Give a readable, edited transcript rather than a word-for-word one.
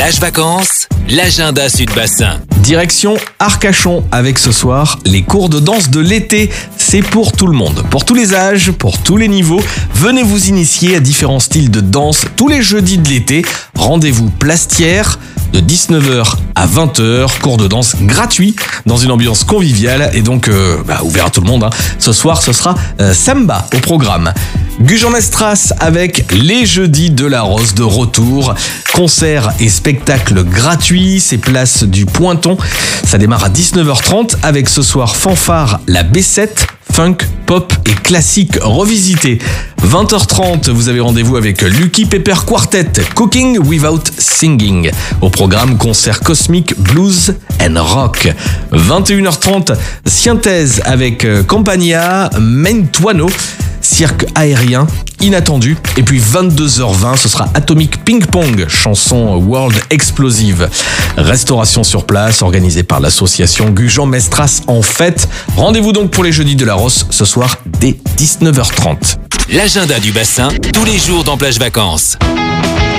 Plage Vacances, l'agenda Sud-Bassin. Direction Arcachon avec ce soir les cours de danse de l'été. C'est pour tout le monde, pour tous les âges, pour tous les niveaux. Venez vous initier à différents styles de danse tous les jeudis de l'été. Rendez-vous Plastière de 19h à 20h. Cours de danse gratuit dans une ambiance conviviale et donc ouvert à tout le monde. Ce soir, ce sera Samba au programme. Gujan-Mestras avec les jeudis de la Rose de retour. Concerts et spectacles gratuits, c'est place du Pointon. Ça démarre à 19h30 avec ce soir Fanfare la B7, funk, pop et classique revisité. 20h30, vous avez rendez-vous avec Lucky Pepper Quartet, Cooking Without Singing. Au programme, concert cosmique, blues and rock. 21h30, Synthèse avec Campania, Mentuano, cirque aérien, inattendu. Et puis 22h20, ce sera Atomic Ping Pong, chanson World Explosive. Restauration sur place, organisée par l'association Gujan-Mestras en fête. Rendez-vous donc pour les jeudis de la Rosse, ce soir dès 19h30. L'agenda du bassin, tous les jours dans Plage Vacances.